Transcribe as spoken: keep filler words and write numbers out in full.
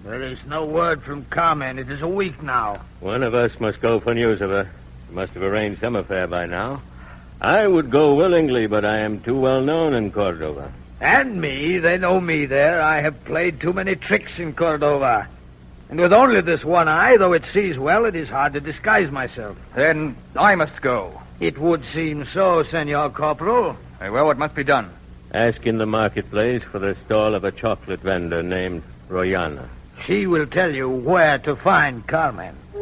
There is no word from Carmen. It is a week now. One of us must go for news of her. She must have arranged some affair by now. I would go willingly, but I am too well known in Cordova. And me. They know me there. I have played too many tricks in Cordova. And with only this one eye, though it sees well, it is hard to disguise myself. Then I must go. It would seem so, Senor Corporal. Very well, what must be done? Ask in the marketplace for the stall of a chocolate vendor named Royana. She will tell you where to find Carmen.